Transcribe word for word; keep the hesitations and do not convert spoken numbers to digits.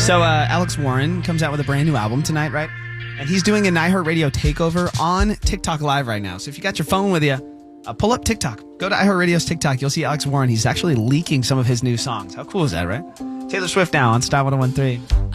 So uh, Alex Warren comes out with a brand new album tonight, right? And he's doing an iHeartRadio takeover on TikTok Live right now. So if you got your phone with you, uh, pull up TikTok. Go to iHeartRadio's TikTok. You'll see Alex Warren. He's actually leaking some of his new songs. How cool is that, right? Taylor Swift now on Style one oh one three.